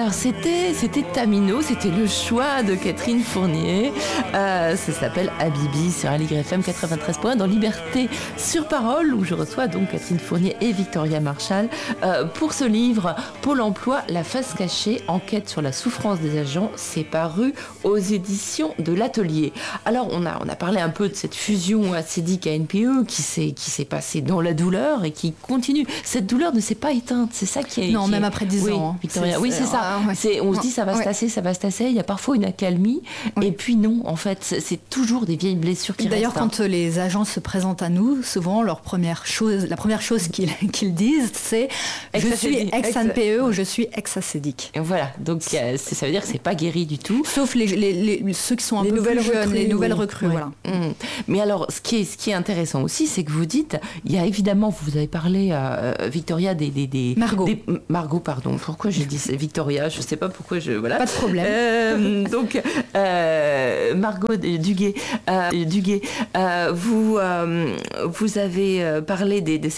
Alors c'était Tamino, c'était le choix de Catherine Fournier. Ça s'appelle Habibi sur Aligre FM 93.1 dans Liberté sur Parole, où je reçois donc Catherine Fournier et Victoria Marchal pour ce livre Pôle emploi, la face cachée, enquête sur la souffrance des agents. C'est paru aux éditions de l'Atelier. Alors on a parlé un peu de cette fusion ACDIC à NPE qui s'est passée dans la douleur et qui continue. Cette douleur ne s'est pas éteinte, c'est ça qui est... Non, même après 10 ans. Victoria, oui, c'est ça. On se dit ça va se tasser, il y a parfois une accalmie, et puis non, en fait, c'est toujours des vieilles blessures qui D'ailleurs, restent. Quand les agents se présentent à nous, souvent, la première chose qu'ils disent, c'est « je suis ex-NPE » ou « je suis ex-ACDIC ». Voilà, donc ça veut dire que c'est pas guéri du tout. Sauf ceux qui sont un peu plus jeunes, les nouvelles recrues. Voilà. Mais alors, ce qui est intéressant aussi, c'est que vous dites, il y a évidemment, vous avez parlé, Victoria, Margot, pardon, pourquoi j'ai dit Victoria, je sais pas pourquoi voilà. Pas de problème. Donc Margot Duguet, vous avez parlé de ces